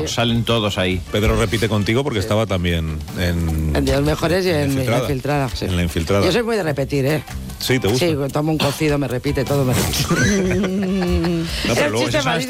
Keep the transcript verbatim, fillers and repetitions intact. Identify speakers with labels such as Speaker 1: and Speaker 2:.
Speaker 1: sí. Salen todos ahí.
Speaker 2: Pedro repite contigo porque sí. estaba también en...
Speaker 3: En los mejores y en, en la infiltrada. Sí.
Speaker 2: En la infiltrada.
Speaker 3: Yo soy muy de repetir, ¿eh?
Speaker 2: Sí, ¿te gusta?
Speaker 3: Sí, tomo un cocido, me repite, todo me repite.
Speaker 2: No, pero luego